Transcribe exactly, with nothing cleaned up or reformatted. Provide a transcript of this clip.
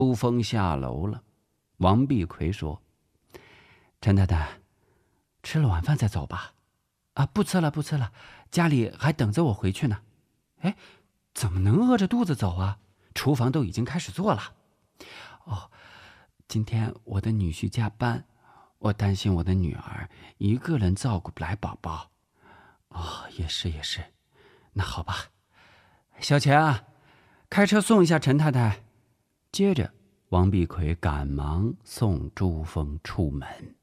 朱峰下楼了，王碧奎说：“陈太太，吃了晚饭再走吧。”“啊，不吃了，不吃了，家里还等着我回去呢。”“哎，怎么能饿着肚子走啊？厨房都已经开始做了。”“哦，今天我的女婿加班，我担心我的女儿一个人照顾不来宝宝。”“哦，也是也是，那好吧。小钱啊，开车送一下陈太太。”接着，王碧奎赶忙送朱峰出门。